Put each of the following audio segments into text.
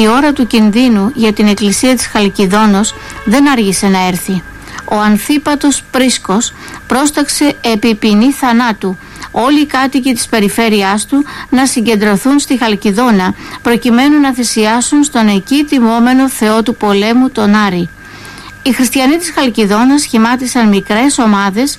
Η ώρα του κινδύνου για την εκκλησία της Χαλκιδόνος δεν άργησε να έρθει. Ο Ανθίπατος Πρίσκος πρόσταξε επί ποινή θανάτου όλοι οι κάτοικοι της περιφέρειάς του να συγκεντρωθούν στη Χαλκιδόνα προκειμένου να θυσιάσουν στον εκεί τιμόμενο θεό του πολέμου, τον Άρη. Οι χριστιανοί της Χαλκιδόνας σχημάτισαν μικρές ομάδες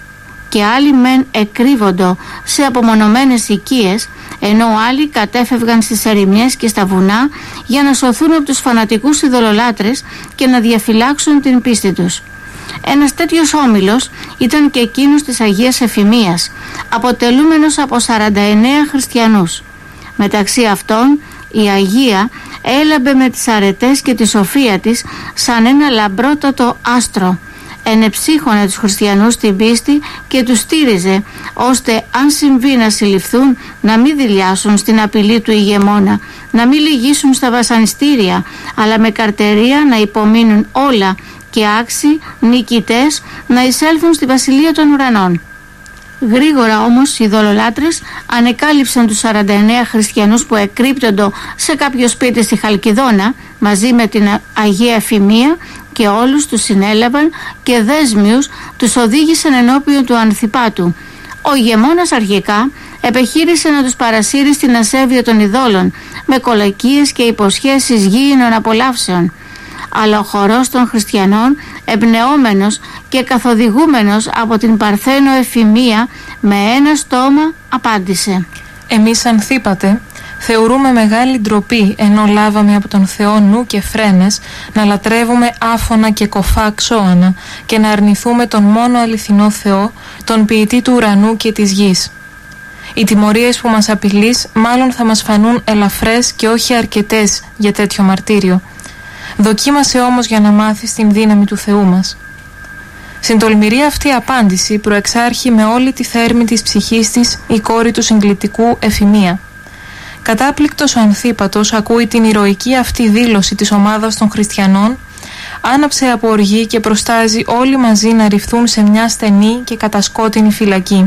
και άλλοι μεν εκρύβοντο σε απομονωμένες οικίες, ενώ άλλοι κατέφευγαν στις ερημιές και στα βουνά για να σωθούν από τους φανατικούς ειδωλολάτρες και να διαφυλάξουν την πίστη τους. Ένας τέτοιος όμιλος ήταν και εκείνος της Αγίας Εφημίας, αποτελούμενος από 49 χριστιανούς. Μεταξύ αυτών η Αγία έλαμπε με τις αρετές και τη σοφία της σαν ένα λαμπρότατο άστρο. Ενεψύχωνε τους χριστιανούς στην πίστη και τους στήριζε, ώστε αν συμβεί να συλληφθούν να μην δειλιάσουν στην απειλή του ηγεμόνα, να μην λυγίσουν στα βασανιστήρια, αλλά με καρτερία να υπομείνουν όλα και άξιοι νικητές να εισέλθουν στη βασιλεία των ουρανών. Γρήγορα όμως οι ειδωλολάτρες ανεκάλυψαν τους 49 χριστιανούς που εκρύπτοντο σε κάποιο σπίτι στη Χαλκιδόνα μαζί με την Αγία Εφημία και όλους τους συνέλαβαν και δέσμιους τους οδήγησαν ενώπιον του Ανθιπάτου. Ο ηγεμόνας αρχικά επεχείρησε να τους παρασύρει στην ασέβεια των ειδόλων με κολακίες και υποσχέσεις γήινων απολαύσεων. Αλλά ο χορός των χριστιανών, εμπνεόμενος και καθοδηγούμενος από την Παρθένο Εφημία, με ένα στόμα απάντησε: «Εμείς Ανθίπατε θεωρούμε μεγάλη ντροπή, ενώ λάβαμε από τον Θεό νου και φρένες, να λατρεύουμε άφωνα και κοφά ξώανα και να αρνηθούμε τον μόνο αληθινό Θεό, τον ποιητή του ουρανού και της γης. Οι τιμωρίες που μας απειλείς μάλλον θα μας φανούν ελαφρές και όχι αρκετές για τέτοιο μαρτύριο. Δοκίμασε όμως για να μάθεις την δύναμη του Θεού μας». Στην τολμηρή αυτή απάντηση προεξάρχει με όλη τη θέρμη της ψυχής της η κόρη του συγκλητικού Εφημία. Κατάπληκτος ο Ανθίπατος ακούει την ηρωική αυτή δήλωση της ομάδας των χριστιανών, άναψε από οργή και προστάζει όλοι μαζί να ρυφθούν σε μια στενή και κατασκότεινη φυλακή.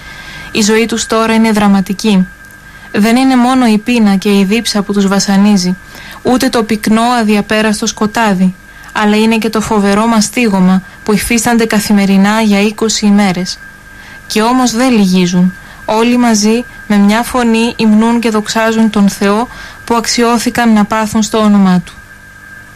Η ζωή τους τώρα είναι δραματική. Δεν είναι μόνο η πείνα και η δίψα που τους βασανίζει, ούτε το πυκνό αδιαπέραστο σκοτάδι, αλλά είναι και το φοβερό μαστίγωμα που υφίστανται καθημερινά για 20 ημέρες. Και όμως δεν λυγίζουν. Όλοι μαζί με μια φωνή υμνούν και δοξάζουν τον Θεό που αξιώθηκαν να πάθουν στο όνομά Του.